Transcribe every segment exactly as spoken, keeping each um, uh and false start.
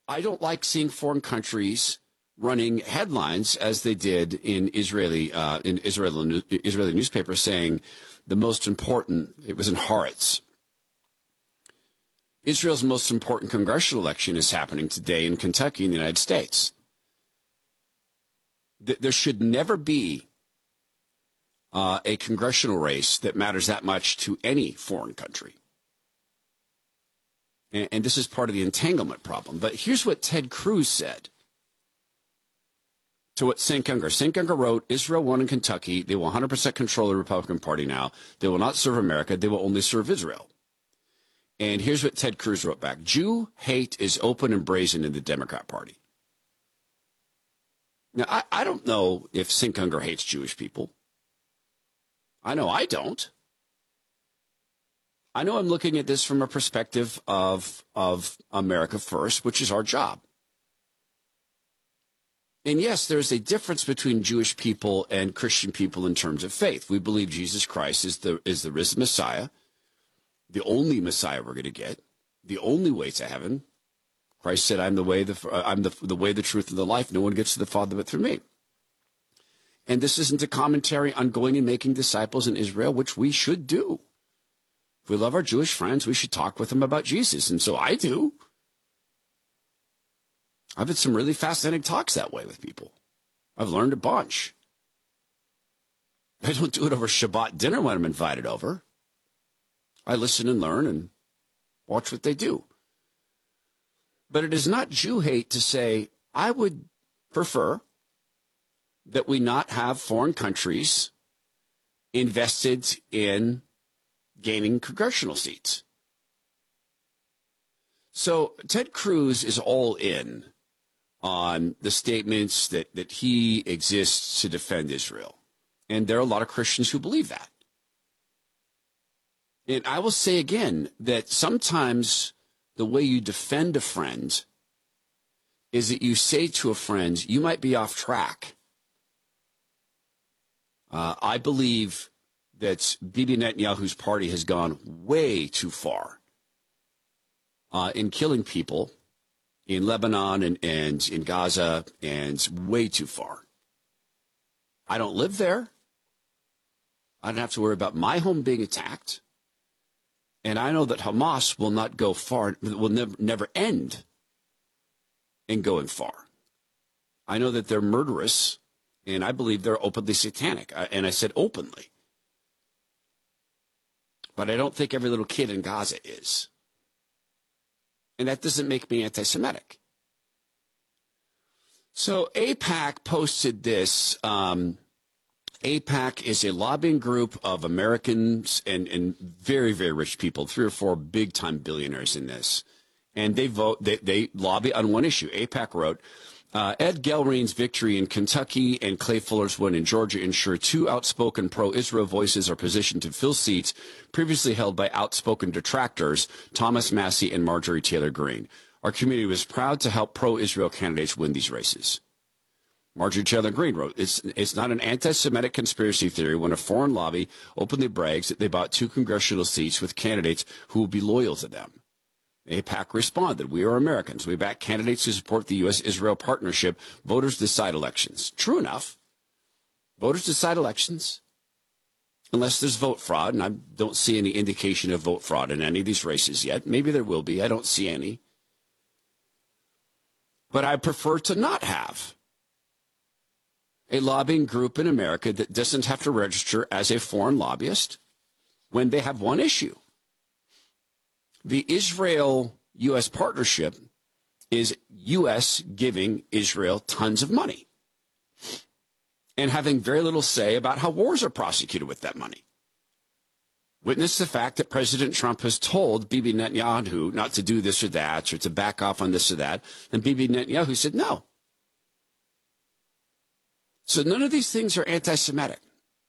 I don't like seeing foreign countries running headlines as they did in Israeli uh, in Israeli Israeli newspapers saying the most important. It was in Haaretz. Israel's most important congressional election is happening today in Kentucky in the United States. There should never be uh, a congressional race that matters that much to any foreign country. And, and this is part of the entanglement problem. But here's what Ted Cruz said to what Cenk Uygur. Cenk Uygur wrote, Israel won in Kentucky. They will one hundred percent control the Republican Party now. They will not serve America. They will only serve Israel. And here's what Ted Cruz wrote back. Jew hate is open and brazen in the Democrat Party. Now, I, I don't know if Cenk Uygur hates Jewish people. I know I don't. I know I'm looking at this from a perspective of, of America first, which is our job. And yes, there's a difference between Jewish people and Christian people in terms of faith. We believe Jesus Christ is the is the risen Messiah, the only Messiah we're going to get, the only way to heaven. Christ said, "I'm the way, the uh, I'm the the way, the truth, and the life. No one gets to the Father but through me." And this isn't a commentary on going and making disciples in Israel, which we should do. If we love our Jewish friends, we should talk with them about Jesus, and so I do. I've had some really fascinating talks that way with people. I've learned a bunch. I don't do it over Shabbat dinner when I'm invited over. I listen and learn and watch what they do. But it is not Jew hate to say, I would prefer that we not have foreign countries invested in gaining congressional seats. So Ted Cruz is all in on the statements that, that he exists to defend Israel. And there are a lot of Christians who believe that. And I will say again that sometimes the way you defend a friend is that you say to a friend, you might be off track. Uh, I believe that Bibi Netanyahu's party has gone way too far uh, in killing people in Lebanon and, and in Gaza, and way too far. I don't live there. I don't have to worry about my home being attacked. And I know that Hamas will not go far, will never, never end in going far. I know that they're murderous, and I believe they're openly satanic. And I said openly. But I don't think every little kid in Gaza is. And that doesn't make me anti-Semitic. So AIPAC posted this. Um, AIPAC is a lobbying group of Americans and, and very, very rich people, three or four big-time billionaires in this. And they vote. They, they lobby on one issue. AIPAC wrote, uh, Ed Gelrein's victory in Kentucky and Clay Fuller's win in Georgia ensure two outspoken pro-Israel voices are positioned to fill seats previously held by outspoken detractors, Thomas Massie and Marjorie Taylor Greene. Our community was proud to help pro-Israel candidates win these races. Marjorie Taylor Greene wrote, it's, it's not an anti-Semitic conspiracy theory when a foreign lobby openly brags that they bought two congressional seats with candidates who will be loyal to them. AIPAC responded, we are Americans. We back candidates who support the U S Israel partnership. Voters decide elections. True enough. Voters decide elections. Unless there's vote fraud, and I don't see any indication of vote fraud in any of these races yet. Maybe there will be. I don't see any. But I prefer to not have a lobbying group in America that doesn't have to register as a foreign lobbyist when they have one issue. The Israel-U S partnership is U S giving Israel tons of money and having very little say about how wars are prosecuted with that money. Witness the fact that President Trump has told Bibi Netanyahu not to do this or that, or to back off on this or that, and Bibi Netanyahu said no. So none of these things are anti-Semitic.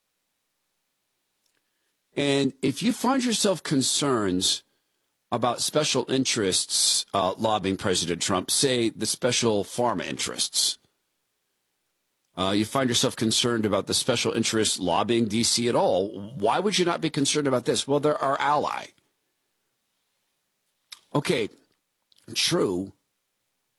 And if you find yourself concerned about special interests uh, lobbying President Trump, say the special pharma interests, uh, you find yourself concerned about the special interests lobbying D C at all, why would you not be concerned about this? Well, they're our ally. Okay, true.